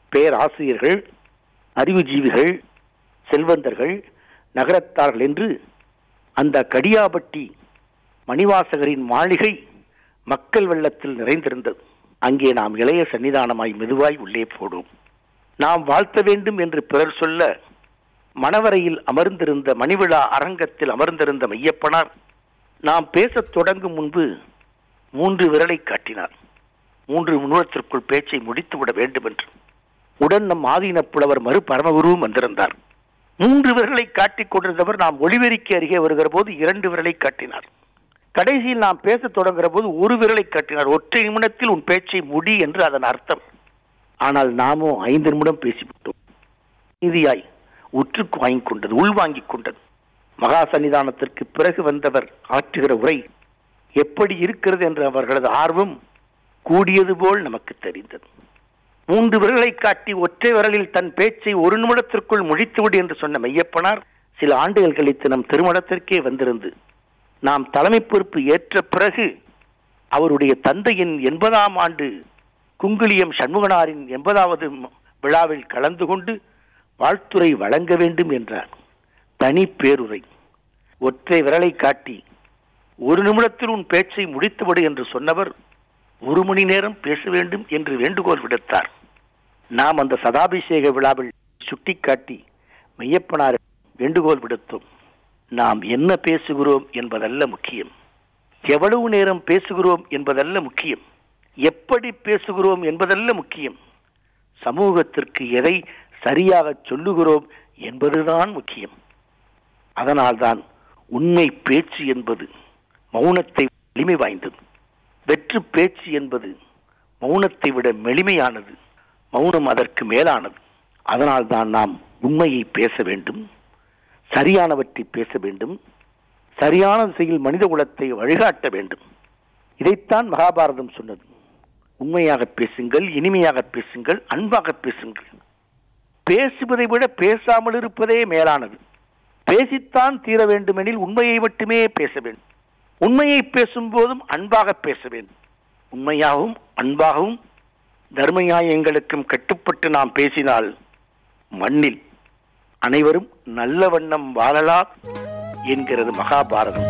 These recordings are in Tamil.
பேராசிரியர்கள், அறிவுஜீவிகள், செல்வந்தர்கள், நகரத்தார்கள் என்று அந்த கடியாபட்டி மணிவாசகரின் மாளிகை மக்கள் வெள்ளத்தில் நிறைந்திருந்தது. அங்கே நாம் இளைய சன்னிதானமாய் மெதுவாய் உள்ளே போடும். நாம் வாழ்த்த வேண்டும் என்று பிறர் சொல்ல மணவரையில் அமர்ந்திருந்த மணிவிழா அரங்கத்தில் அமர்ந்திருந்த மெய்யப்பனார் நாம் பேசத் தொடங்கும் முன்பு 3 விரலை காட்டினார். 3 நிமிடத்திற்குள் பேச்சை முடித்துவிட வேண்டும் என்று. உடன் நம் ஆதீன புலவர் மறு பரமகுருவும் வந்திருந்தார். 3 விரலை காட்டிக் கொண்டிருந்தவர் நாம் ஒளிவெறிக்கு அருகே வருகிற போது 2 விரலை காட்டினார். கடைசியில் நாம் பேசத் தொடங்குகிற போது 1 விரலை காட்டினார். ஒற்றை நிமிடத்தில் உன் பேச்சை முடி என்று அதன் அர்த்தம். ஆனால் நாமோ 5 நிமிடம் பேசிவிட்டோம். இறுதியாய் உற்றுக்கு வாங்கிக் கொண்டது, உள்வாங்கிக் கொண்டது. மகா சன்னிதானத்திற்கு பிறகு வந்தவர் ஆற்றுகிற உரை எப்படி இருக்கிறது என்ற அவர்களது ஆர்வம் கூடியது போல் நமக்கு தெரிந்தது. 3 விரலை காட்டி ஒற்றை விரலில் தன் பேச்சை 1 நிமிடத்திற்குள் முடித்துவிடு என்று சொன்ன மெய்யப்பனார் சில ஆண்டுகள் கழித்து நம் திருமணத்திற்கே வந்திருந்து நாம் தலைமை பொறுப்பு ஏற்ற பிறகு அவருடைய தந்தையின் 80ஆம் ஆண்டு குங்குளியம் சண்முகனாரின் 80வது விழாவில் கலந்து கொண்டு வாழ்த்துரை வழங்க வேண்டும் என்றார். தனி பேருரை. ஒற்றை விரலை காட்டி 1 நிமிடத்தில் உன் பேச்சை முடித்துவிடு என்று சொன்னவர் 1 மணி நேரம் பேச வேண்டும் என்று வேண்டுகோள் விடுத்தார். நாம் அந்த சதாபிஷேக விழாவில் சுட்டிக்காட்டி மெய்யப்பனார் வேண்டுகோள் விடுத்தோம். நாம் என்ன பேசுகிறோம் என்பதல்ல முக்கியம், எவ்வளவு நேரம் பேசுகிறோம் என்பதல்ல முக்கியம், எப்படி பேசுகிறோம் என்பதல்ல முக்கியம், சமூகத்திற்கு எதை சரியாக சொல்லுகிறோம் என்பதுதான் முக்கியம். அதனால்தான் உண்மை பேச்சு என்பது மௌனத்தை எளிமை வாய்ந்தது. வெற்று பேச்சு என்பது மௌனத்தை விட மெளிமையானது. மௌனம் அதற்கு மேலானது. அதனால்தான் நாம் உண்மையை பேச வேண்டும், சரியானவற்றை பேச வேண்டும், சரியான திசையில் மனித குலத்தை வழிகாட்ட வேண்டும். இதைத்தான் மகாபாரதம் சொன்னது. உண்மையாக பேசுங்கள், இனிமையாக பேசுங்கள், அன்பாக பேசுங்கள். பேசுவதை விட பேசாமல் இருப்பதே மேலானது. பேசித்தான் தீர வேண்டுமெனில் உண்மையை மட்டுமே பேச வேண்டும். உண்மையை பேசும் போதும் அன்பாக பேச வேண்டும். உண்மையாகவும் அன்பாகவும் தர்ம நியாயங்களுக்கும் கட்டுப்பட்டு நாம் பேசினால் மண்ணில் அனைவரும் நல்ல வண்ணம் வாழலாம் என்கிறது மகாபாரதம்.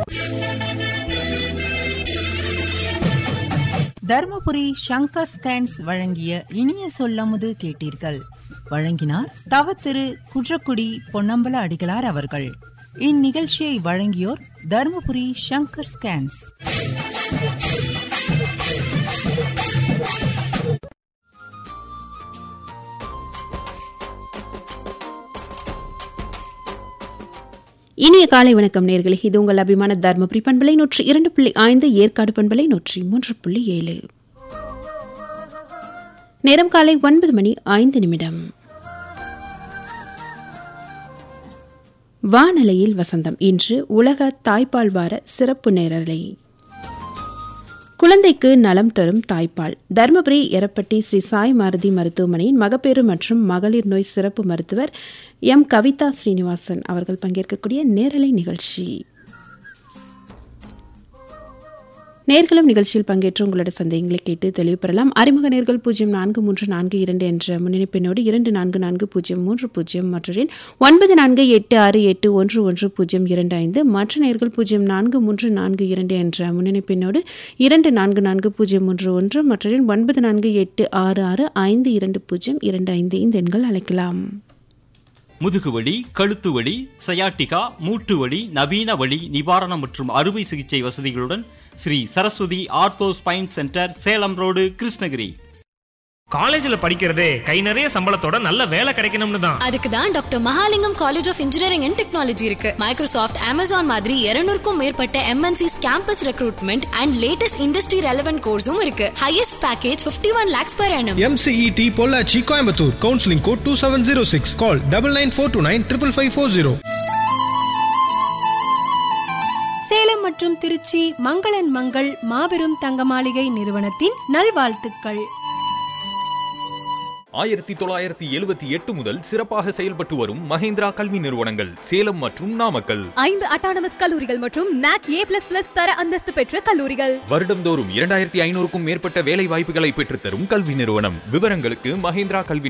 தர்மபுரி சங்கர் ஸ்கேன்ஸ் வழங்கிய இனிய சொல்லமுது கேட்டீர்கள். வழங்கினார் தவ திரு குன்றக்குடி பொன்னம்பல அடிகளார் அவர்கள். இந்நிகழ்ச்சியை வழங்கியோர் தர்மபுரி சங்கர் ஸ்கேன்ஸ். இனிய காலை வணக்கம் நேயர்களே. இது உங்கள் அபிமான தர்மபுரி பண்பலை 102.5, ஏற்காடு பண்பலை 103.7. நேரம் காலை 9:05. வானலையில் வசந்தம். இன்று உலக தாய்ப்பால் வார சிறப்பு நேரலை. குழந்தைக்கு நலம் தரும் தாய்ப்பால். தர்மபுரி எரப்பட்டி ஸ்ரீ சாய் மாருதி மருத்துவமனையின் மகப்பேறு மற்றும் மகளிர் நோய் சிறப்பு மருத்துவர் எம் கவிதா ஸ்ரீனிவாசன் அவர்கள் பங்கேற்கக்கூடிய நேரலை நிகழ்ச்சி. நேர்களும் நிகழ்ச்சியில் பங்கேற்று உங்களோட சந்தேகங்களை கேட்டு தெளிவு பெறலாம். அறிமுக நேர்கள் 043442 என்ற முன்னிணைப்பினோடு 244030 மற்றும் 9486811025, மற்ற நேர்கள் 043442 என்ற முன்னிணைப்பினோடு 244031 மற்றும் 9486652025 இந்த எண்கள் அழைக்கலாம். முதுகுவலி, கழுத்துவலி, சயாட்டிகா, மூட்டு வலி, நவீன வலி நிவாரணம் மற்றும் அறுவை சிகிச்சை வசதிகளுடன் Sri Saraswati ortho spine centre, Salem road, Krishnagiri. காலேஜ்ல படிக்கிறதே கை நிறைய சம்பளத்தோட நல்ல வேலை கிடைக்கணும்னு தான். அதுக்கு தான் doctor Mahalingam college of engineering and technology இருக்கு. மைக்ரோசாஃப்ட், அமேசான் மாதிரி 200க்கும் மேற்பட்ட MNCs campus recruitment and latest industry relevant கோர்ஸும் இருக்கு. Highest package 51 lakhs per annum. MCET Pollachi, Coimbatore. Counselling code 2706. கால் 9942955540. சேலம் மற்றும் திருச்சி மங்களன் மங்கள் மாபெரும் தங்க மாளிகை நிறுவனத்தின் நல்வாழ்த்துக்கள். 1978 முதல் சிறப்பாக செயல்பட்டு வரும் மஹேந்திரா கல்வி நிறுவனங்கள் சேலம் மற்றும் நாமக்கல். 5 அட்டானமஸ் கல்லூரிகள் மற்றும் NAC A++ தர அந்தஸ்து பெற்ற கல்லூரிகள். வருடந்தோறும் 2500க்கும் மேற்பட்ட வேலை வாய்ப்புகளை பெற்றுத்தரும் கல்வி நிறுவனம். விவரங்களுக்கு மஹேந்திரா கல்வி